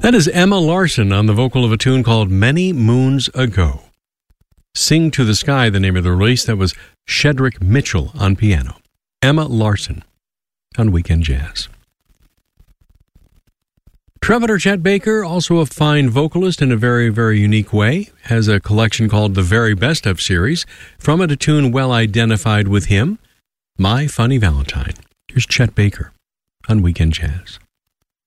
That is Emma Larson on the vocal of a tune called Many Moons Ago. Sing to the Sky, the name of the release. That was Shedrick Mitchell on piano. Emma Larson on Weekend Jazz. Trevor Chet Baker, also a fine vocalist in a very, very unique way, has a collection called the Very Best Of series. From it, a tune well identified with him, My Funny Valentine. Here's Chet Baker on Weekend Jazz.